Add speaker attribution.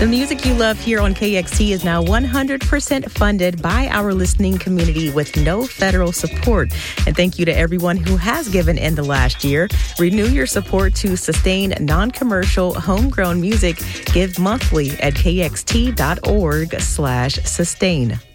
Speaker 1: The music you love here on KXT is now 100% funded by our listening community with no federal support. And thank you to everyone who has given in the last year. Renew your support to sustain non-commercial, homegrown music. Give monthly at kxt.org/sustain.